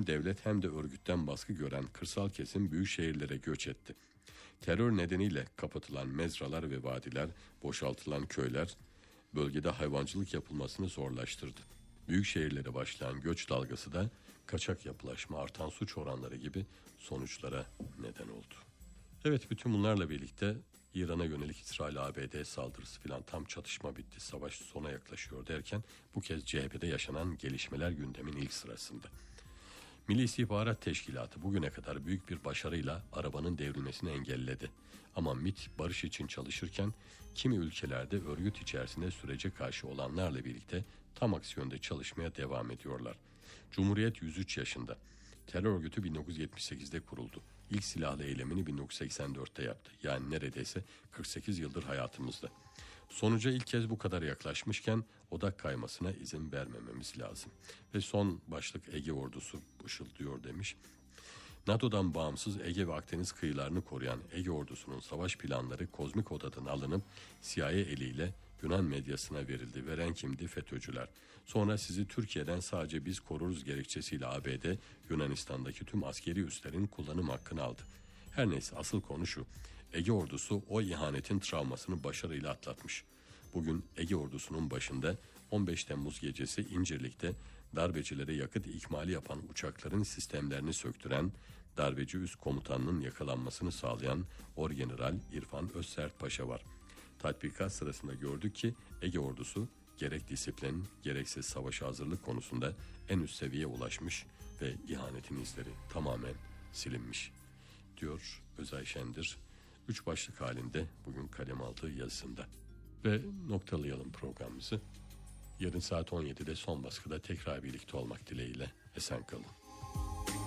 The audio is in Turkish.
devlet hem de örgütten baskı gören kırsal kesim büyük şehirlere göç etti. Terör nedeniyle kapatılan mezralar ve vadiler, boşaltılan köyler bölgede hayvancılık yapılmasını zorlaştırdı. Büyük şehirlere başlayan göç dalgası da kaçak yapılaşma, artan suç oranları gibi sonuçlara neden oldu. Evet, bütün bunlarla birlikte İran'a yönelik İsrail-ABD saldırısı filan, tam çatışma bitti, savaş sona yaklaşıyor derken bu kez CHP'de yaşanan gelişmeler gündemin ilk sırasında. Milli İstihbarat Teşkilatı bugüne kadar büyük bir başarıyla arabanın devrilmesini engelledi. Ama MİT barış için çalışırken kimi ülkelerde örgüt içerisinde sürece karşı olanlarla birlikte tam aksi yönde çalışmaya devam ediyorlar. Cumhuriyet 103 yaşında. Terör örgütü 1978'de kuruldu. İlk silahlı eylemini 1984'te yaptı. Yani neredeyse 48 yıldır hayatımızda. Sonuca ilk kez bu kadar yaklaşmışken odak kaymasına izin vermememiz lazım. Ve son başlık Ege ordusu ışıldıyor demiş. NATO'dan bağımsız Ege ve Akdeniz kıyılarını koruyan Ege ordusunun savaş planları kozmik odadan alınıp CIA eliyle Yunan medyasına verildi. Veren kimdi? FETÖ'cüler. Sonra sizi Türkiye'den sadece biz koruruz gerekçesiyle ABD, Yunanistan'daki tüm askeri üslerin kullanım hakkını aldı. Her neyse, asıl konu şu. Ege ordusu o ihanetin travmasını başarıyla atlatmış. Bugün Ege ordusunun başında 15 Temmuz gecesi İncirlik'te darbecilere yakıt ikmali yapan uçakların sistemlerini söktüren, darbeci üst komutanının yakalanmasını sağlayan Orgeneral İrfan Özsert Paşa var. Tatbikat sırasında gördük ki Ege ordusu gerek disiplin gerekse savaşa hazırlık konusunda en üst seviyeye ulaşmış ve ihanetin izleri tamamen silinmiş, diyor Özay Şendir 3 başlık halinde bugün kalem aldığı yazısında. Ve noktalayalım programımızı. Yarın saat 17'de son baskıda tekrar birlikte olmak dileğiyle esen kalın.